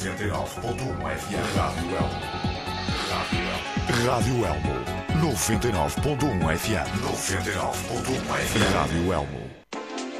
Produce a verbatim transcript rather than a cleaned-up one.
noventa e nove ponto um F M. Rádio Elmo. Rádio Elmo. noventa e nove ponto um F M. noventa e nove ponto um F M. Rádio Elmo.